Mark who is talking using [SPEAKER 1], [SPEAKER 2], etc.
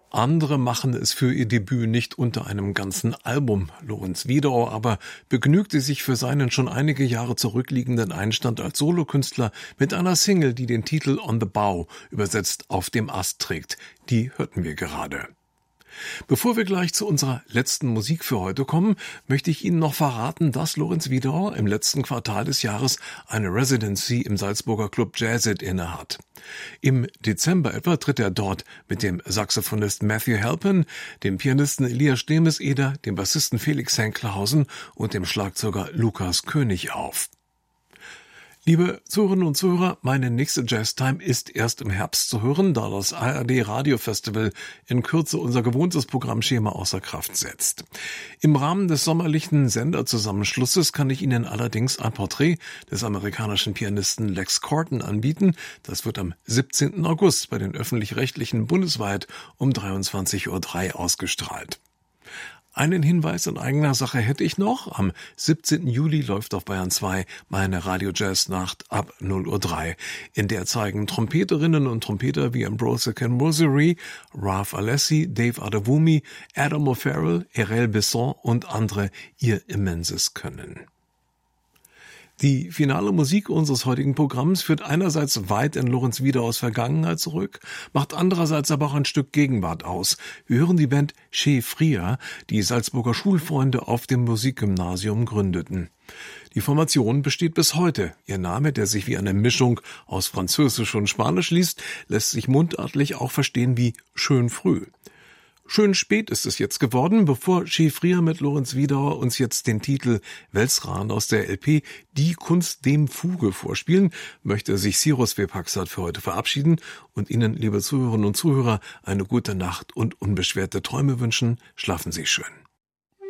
[SPEAKER 1] Andere machen es für ihr Debüt nicht unter einem ganzen Album. Lorenz Wiedau aber begnügte sich für seinen schon einige Jahre zurückliegenden Einstand als Solokünstler mit einer Single, die den Titel On the Bough, übersetzt auf dem Ast, trägt. Die hörten wir gerade. Bevor wir gleich zu unserer letzten Musik für heute kommen, möchte ich Ihnen noch verraten, dass Lorenz Wiedau im letzten Quartal des Jahres eine Residency im Salzburger Club Jazzit innehat. Im Dezember etwa tritt er dort mit dem Saxophonist Matthew Halpin, dem Pianisten Elias Stemeseder, dem Bassisten Felix Henklehausen und dem Schlagzeuger Lukas König auf. Liebe Zuhörerinnen und Zuhörer, meine nächste Jazztime ist erst im Herbst zu hören, da das ARD Radio Festival in Kürze unser gewohntes Programmschema außer Kraft setzt. Im Rahmen des sommerlichen Senderzusammenschlusses kann ich Ihnen allerdings ein Porträt des amerikanischen Pianisten Lex Corton anbieten. Das wird am 17. August bei den Öffentlich-Rechtlichen bundesweit um 23:03 Uhr ausgestrahlt. Einen Hinweis in eigener Sache hätte ich noch. Am 17. Juli läuft auf Bayern 2 meine Radio-Jazz-Nacht ab 0:03 Uhr. In der zeigen Trompeterinnen und Trompeter wie Ambrose Kenmoseri, Ralph Alessi, Dave Adewumi, Adam O'Farrell, Erel Besson und andere ihr immenses Können. Die finale Musik unseres heutigen Programms führt einerseits weit in Lorenz Wiedaus Vergangenheit zurück, macht andererseits aber auch ein Stück Gegenwart aus. Wir hören die Band Chez Fria, die Salzburger Schulfreunde auf dem Musikgymnasium gründeten. Die Formation besteht bis heute. Ihr Name, der sich wie eine Mischung aus Französisch und Spanisch liest, lässt sich mundartlich auch verstehen wie schön früh. Schön spät ist es jetzt geworden, bevor Chez Fria mit Lorenz Wiedau uns jetzt den Titel Welsran aus der LP Die Kunst dem Fuge vorspielen, möchte sich Cyrus Webhaxat für heute verabschieden und Ihnen, liebe Zuhörerinnen und Zuhörer, eine gute Nacht und unbeschwerte Träume wünschen. Schlafen Sie schön.